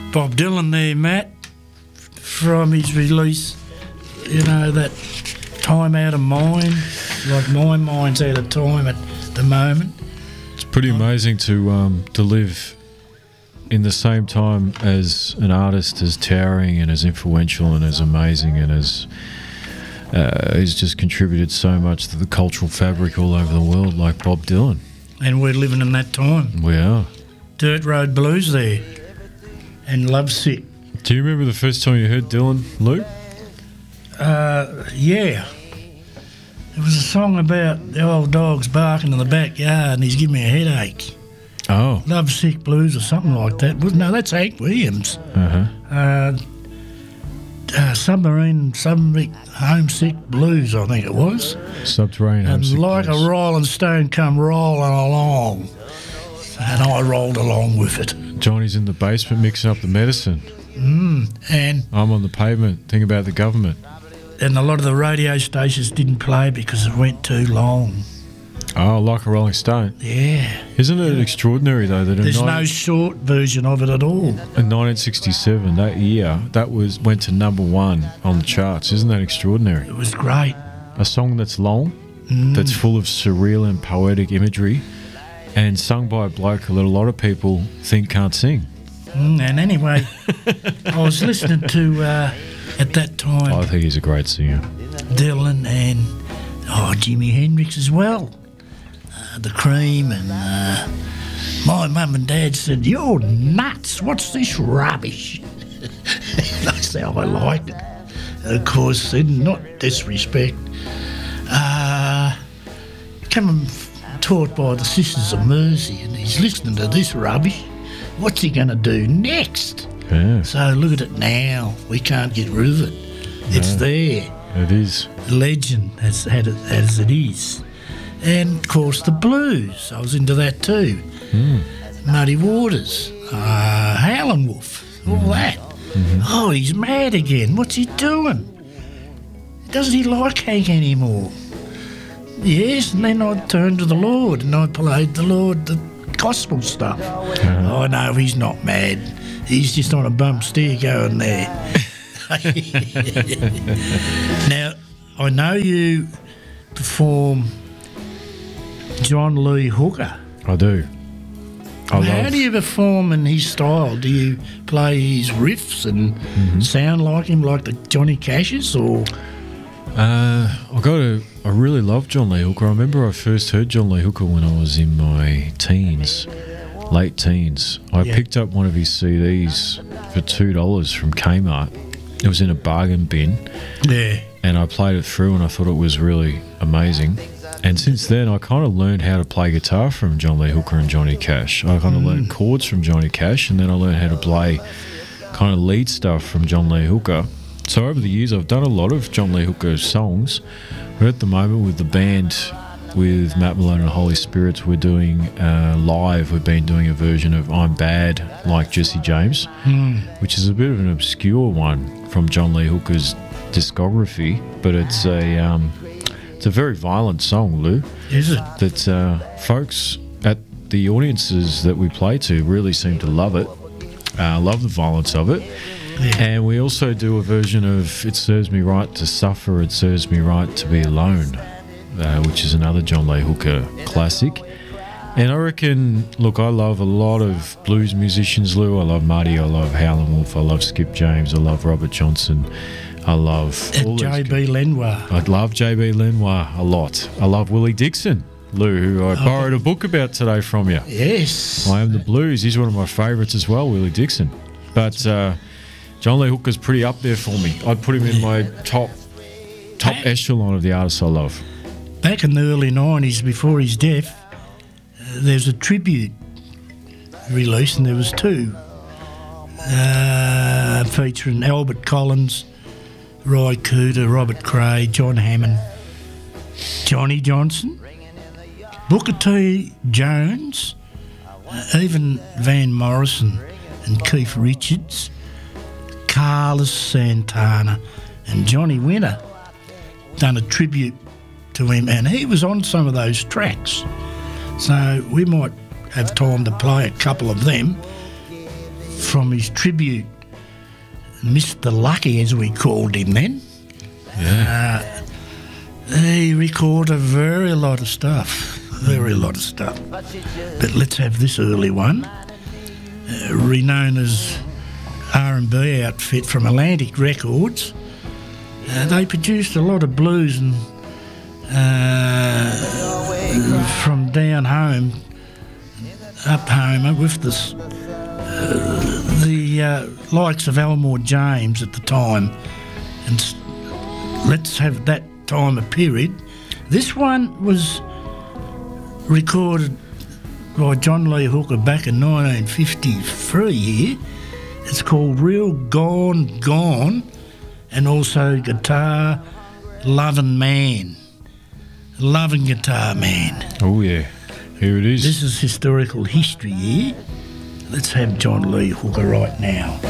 Bob Dylan there, Matt, from his release, you know, that Time Out of Mind, like my mind's out of time at the moment. It's pretty amazing to live in the same time as an artist as towering and as influential and as amazing and as he's just contributed so much to the cultural fabric all over the world, like Bob Dylan. And we're living in that time. We are. Dirt Road Blues there, and Lovesick. Do you remember the first time you heard Dylan, Lou? Yeah. It was a song about the old dogs barking in the backyard and he's giving me a headache. Oh. Lovesick Blues or something like that. No, that's Hank Williams. Submarine Homesick Blues, I think it was. Subterranean Homesick And like Blues. a rolling stone come rolling along. And I rolled along with it. Johnny's in the basement mixing up the medicine. And I'm on the pavement thinking about the government. a lot of the radio stations didn't play because it went too long. Oh, like a Rolling Stone. Yeah. Isn't it extraordinary, though, that There's no short version of it at all. in 1967, that year, that went to number one on the charts. Isn't that extraordinary? It was great. A song that's long, that's full of surreal and poetic imagery, and sung by a bloke that a lot of people think can't sing. And anyway, I was listening to, at that time, I think he's a great singer. Dylan and Jimi Hendrix as well. The Cream, and my mum and dad said, "You're nuts, what's this rubbish?" That's how I liked it. Of course, in not disrespect, taught by the Sisters of Mercy, and he's listening to this rubbish. What's he going to do next? Yeah, So look at it now. We can't get rid of it. It's there. it is. Legend as it is. And of course the blues, I was into that too. Muddy Waters, Howlin' Wolf, all that. Oh, he's mad again. What's he doing? Doesn't he like Hank anymore? Yes, and then I turned to the Lord and I played the Lord the gospel stuff. Oh no, he's not mad. He's just on a bump steer going there. Now, I know you perform John Lee Hooker. I do. How do you perform in his style? Do you play his riffs and sound like him, like the Johnny Cashes, or? I really love John Lee Hooker. I remember I first heard John Lee Hooker when I was in my late teens. I picked up one of his CDs for $2 from Kmart. It was in a bargain bin. Yeah. And I played it through and I thought it was really amazing. And since then, I kind of learned how to play guitar from John Lee Hooker and Johnny Cash. I kind of learned chords from Johnny Cash, and then I learned how to play kind of lead stuff from John Lee Hooker. So over the years, I've done a lot of John Lee Hooker songs. But at the moment, with the band, with Matt Malone and Holy Spirits, we're doing live. We've been doing a version of I'm Bad, like Jesse James, which is a bit of an obscure one from John Lee Hooker's discography, but it's a very violent song, Lou. Is it? That folks at the audiences that we play to really seem to love it, love the violence of it. Yeah. And we also do a version of It Serves Me Right to Suffer, It Serves Me Right to Be Alone, which is another John Lee Hooker classic. And I reckon, look, I love a lot of blues musicians, Lou. I love Marty, I love Howlin' Wolf, I love Skip James, I love Robert Johnson, I love all J.B. Lenoir. I love J.B. Lenoir a lot. I love Willie Dixon, Lou, who I borrowed a book about today from you. Yes. I Am the Blues. He's one of my favourites as well, Willie Dixon. But John Lee Hooker's pretty up there for me. I'd put him in my top echelon of the artists I love. Back in the early 90s, before his death, there's a tribute release, and there was two, featuring Albert Collins, Roy Cooder, Robert Cray, John Hammond, Johnny Johnson, Booker T. Jones, even Van Morrison and Keith Richards, Carlos Santana and Johnny Winter done a tribute to him, and he was on some of those tracks. So we might have time to play a couple of them from his tribute, Mr. Lucky, as we called him then. Yeah. He recorded a very lot of stuff. But let's have this early one. Renowned as R&B outfit from Atlantic Records. They produced a lot of blues and from down home, up home, with the likes of Elmore James at the time. And let's have that time of period. This one was recorded by John Lee Hooker back in 1953 here. It's called Real Gone Gone, and also Guitar Lovin' Man. Loving Guitar Man. Oh yeah, here it is. This is historical history here. Let's have John Lee Hooker right now.